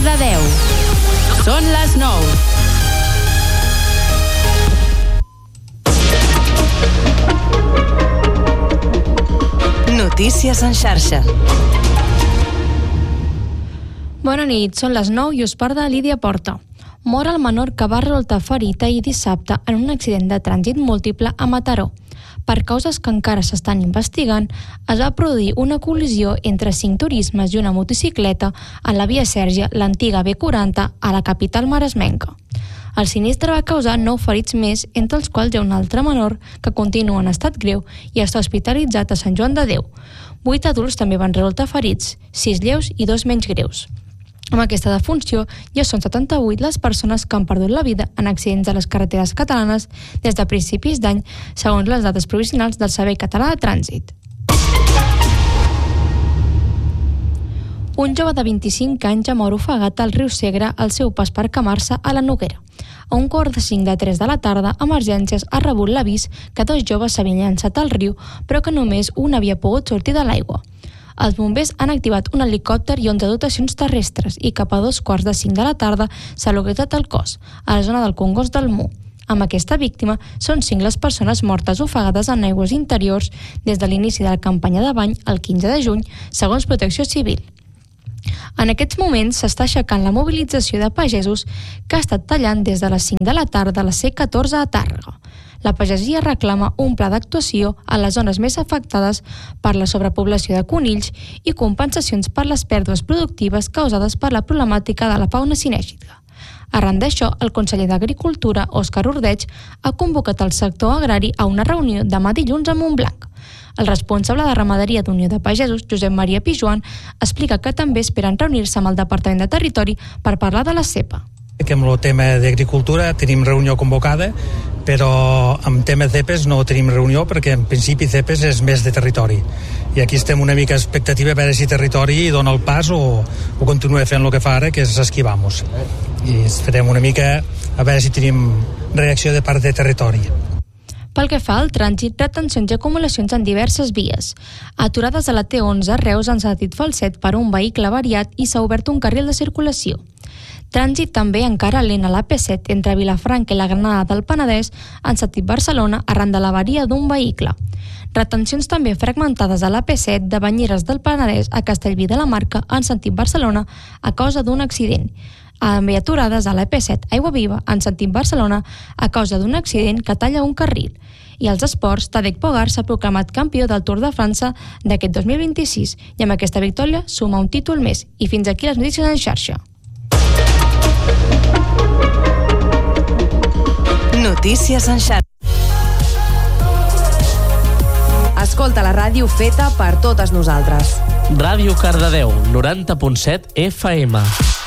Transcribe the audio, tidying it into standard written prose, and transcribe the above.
Cardedeu. Són les 9. Notícies en xarxa. Bona nit, són les 9 i us parla Lídia Porta. Mor el menor que va resultar ferit ahir dissabte en un accident de trànsit múltiple a Mataró. Per causes que encara s'estan investigant, es va produir una col·lisió entre 5 turismes i una motocicleta a la via Sèrgia, l'antiga B40, a la capital maresmenca. El sinistre va causar 9 ferits més, entre els quals hi ha un altre menor que continua en estat greu i està hospitalitzat a Sant Joan de Déu. 8 adults també van resultar ferits, 6 lleus i 2 menys greus. Amb aquesta defunció ja són 78 les persones que han perdut la vida en accidents de les carreteres catalanes des de principis d'any, segons les dades provisionals del Servei Català de Trànsit. Un jove de 25 anys ja mor ofegat al riu Segre al seu pas per Camarsa a la Noguera. A 1:45 de 3 de la tarda, Emergències ha rebut l'avís que 2 joves s'havien llançat al riu, però que només un havia pogut sortir de l'aigua. Els bombers han activat un helicòpter i 11 dotacions terrestres i cap a 2:45 de la tarda s'ha localitzat el cos, a la zona del Congost del Mu. Amb aquesta víctima, són 5 les persones mortes ofegades en aigües interiors des de l'inici de la campanya de bany el 15 de juny, segons Protecció Civil. En aquests moments s'està aixecant la mobilització de pagesos que ha estat tallant des de les 5 de la tarda a la C14 a Tàrrega. La pagesia reclama un pla d'actuació a les zones més afectades per la sobrepoblació de conills i compensacions per les pèrdues productives causades per la problemàtica de la fauna cinètica. Arran d'això, el conseller d'Agricultura, Òscar Ordeig, ha convocat el sector agrari a una reunió demà dilluns a Montblanc. El responsable de Ramaderia d'Unió de Pagesos, Josep Maria Pijuan, explica que també esperen reunir-se amb el Departament de Territori per parlar de la cepa. Que amb el tema d'agricultura tenim reunió convocada, però amb tema CEPES no tenim reunió perquè en principi CEPES és més de territori. I aquí estem una mica expectativa a veure si territori dona el pas o continua fent el que fa ara, que és esquivamos. I esperem una mica a veure si tenim reacció de part de territori. Pel que fa al trànsit, retencions i acumulacions en diverses vies. Aturades a la T11 Reus en sentit Falset per un vehicle avariat i s'ha obert un carril de circulació. Trànsit també encara lent a l'AP7 entre Vilafranca i la Granada del Penedès en sentit Barcelona arran de l'avaria d'un vehicle. Retencions també fragmentades a l'AP7 de Banyeres del Penedès a Castellví de la Marca en sentit Barcelona a causa d'un accident. També aturades a l'AP7 Aiguaviva en sentit Barcelona a causa d'un accident que talla un carril. I als esports, Tadej Pogačar s'ha proclamat campió del Tour de França d'aquest 2026 i amb aquesta victòria suma un títol més. I fins aquí les notícies en xarxa. Notícies en xarxa. Escolta la ràdio feta per totes nosaltres. Ràdio Cardedeu, 90.7 FM.